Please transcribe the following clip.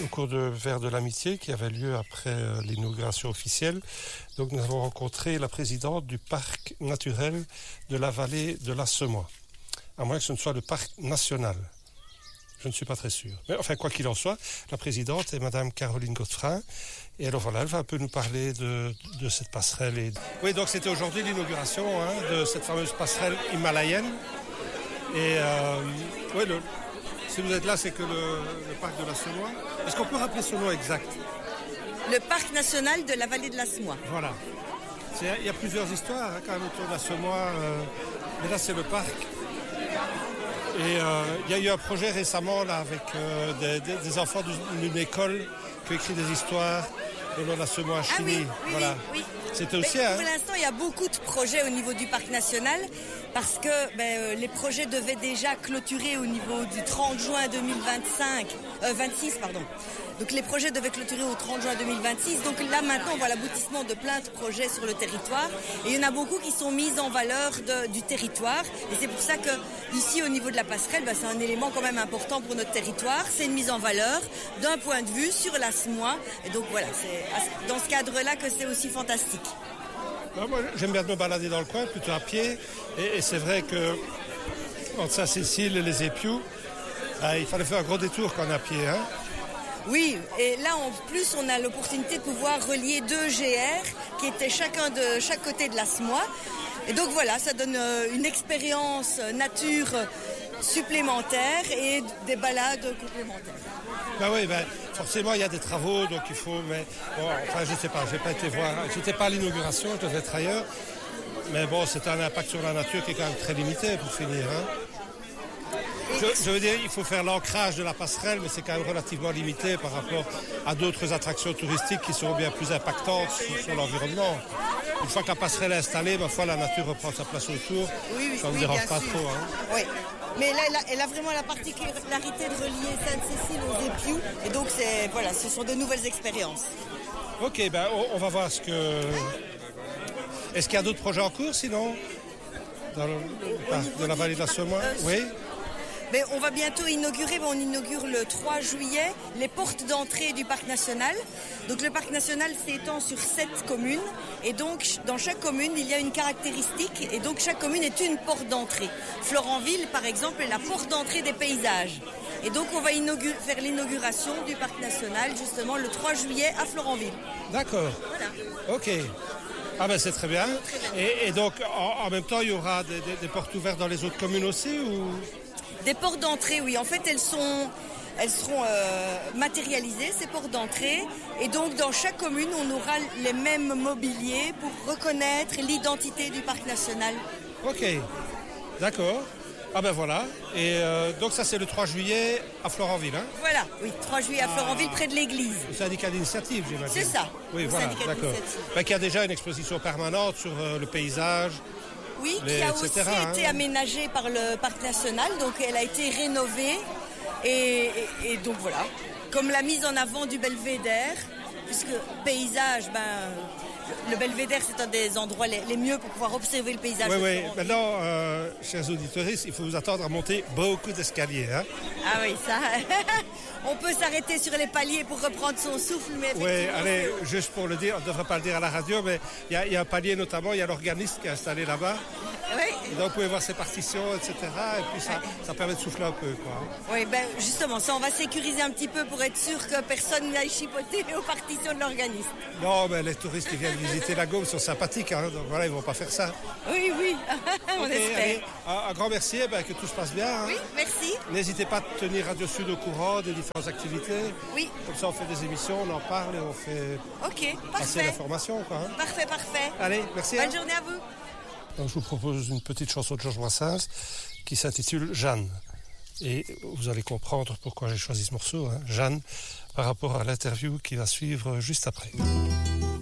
au cours de Vers de l'Amitié qui avait lieu après l'inauguration officielle. Donc nous avons rencontré la présidente du parc naturel de la vallée de la Semois. À moins que ce ne soit le parc national. Je ne suis pas très sûr. Mais enfin, quoi qu'il en soit, la présidente est Madame Caroline Godefrin. Et alors voilà, elle va un peu nous parler de cette passerelle. Oui, donc c'était aujourd'hui l'inauguration de cette fameuse passerelle himalayenne. Et oui, si vous êtes là, c'est que le parc de la Semois. Est-ce qu'on peut rappeler son nom exact? Le parc national de la vallée de la Semois. Voilà. Il y a plusieurs histoires quand même autour de la Semois. Mais là, c'est le parc. Et il y a eu un projet récemment là, avec des enfants d'une école qui ont écrit des histoires de la Semois à Chigny. Ah oui. C'était aussi. Pour l'instant, il y a beaucoup de projets au niveau du parc national parce que les projets devaient déjà clôturer au niveau du 30 juin 26. Donc les projets devaient clôturer au 30 juin 2026. Donc là maintenant on voit l'aboutissement de plein de projets sur le territoire. Et il y en a beaucoup qui sont mis en valeur du territoire. Et c'est pour ça que ici au niveau de la passerelle, c'est un élément quand même important pour notre territoire. C'est une mise en valeur d'un point de vue sur la Semois. Et donc voilà, c'est dans ce cadre-là que c'est aussi fantastique. Moi j'aime bien me balader dans le coin, plutôt à pied. Et c'est vrai que entre Saint-Cécile et les Épious, il fallait faire un gros détour quand on est à pied. Oui, et là en plus on a l'opportunité de pouvoir relier deux GR qui étaient chacun de chaque côté de la Semois. Et donc voilà, ça donne une expérience nature supplémentaire et des balades complémentaires. Forcément il y a des travaux, donc il faut. Mais bon, enfin je sais pas, j'ai pas été voir. J'étais pas à l'inauguration, je devais être ailleurs. Mais bon, c'est un impact sur la nature qui est quand même très limité pour finir. Je veux dire, il faut faire l'ancrage de la passerelle, mais c'est quand même relativement limité par rapport à d'autres attractions touristiques qui seront bien plus impactantes sur l'environnement. Une fois que la passerelle est installée, la nature reprend sa place autour. Ça ne me dérange pas trop. Oui. Mais là, elle a vraiment la particularité de relier Sainte-Cécile aux Épious. Et donc, ce sont de nouvelles expériences. Ok, on va voir ce que... Est-ce qu'il y a d'autres projets en cours, sinon, dans le parc de la vallée de la Semois? Oui. Mais on va bientôt inaugurer, on inaugure le 3 juillet, les portes d'entrée du parc national. Donc le parc national s'étend sur 7 communes. Et donc dans chaque commune, il y a une caractéristique. Et donc chaque commune est une porte d'entrée. Florenville, par exemple, est la porte d'entrée des paysages. Et donc on va faire l'inauguration du parc national, justement, le 3 juillet à Florenville. D'accord. Voilà. Ok. C'est très bien. Et donc en même temps, il y aura des portes ouvertes dans les autres communes aussi ou... Des portes d'entrée, oui. En fait, elles seront matérialisées, ces portes d'entrée. Et donc, dans chaque commune, on aura les mêmes mobiliers pour reconnaître l'identité du parc national. Ok, d'accord. Voilà. Et donc, ça, c'est le 3 juillet à Florenville, Voilà, oui, 3 juillet à Florenville, près de l'église. Le syndicat d'initiative, j'imagine. C'est ça. Oui, voilà, d'accord. Il y a déjà une exposition permanente sur le paysage. Oui, qui a aussi été aménagée par le parc national, donc elle a été rénovée et donc voilà, comme la mise en avant du belvédère, puisque paysage, le belvédère c'est un des endroits les mieux pour pouvoir observer le paysage. Oui. Maintenant, chers auditeurs, il faut vous attendre à monter beaucoup d'escaliers. Ah oui, ça. On peut s'arrêter sur les paliers pour reprendre son souffle, mais oui, allez, juste pour le dire, on ne devrait pas le dire à la radio, mais il y a un palier notamment, il y a l'organiste qui est installé là-bas. Oui. Et donc vous pouvez voir ses partitions, etc. Et puis ça permet de souffler un peu, quoi. Oui, justement, ça on va sécuriser un petit peu pour être sûr que personne n'aille chipoter aux partitions de l'organiste. Non, mais les touristes qui viennent visiter la Gaume sont sympathiques, donc voilà, ils ne vont pas faire ça. Oui, on espère. Allez, un grand merci, que tout se passe bien. Oui, merci. N'hésitez pas à tenir Radio Sud au courant des différentes activités. Oui. Comme ça, on fait des émissions, on en parle et on fait passer l'information. Parfait. Allez, merci. Bonne journée à vous. Donc, je vous propose une petite chanson de Georges Brassens qui s'intitule Jeanne. Et vous allez comprendre pourquoi j'ai choisi ce morceau, Jeanne, par rapport à l'interview qui va suivre juste après.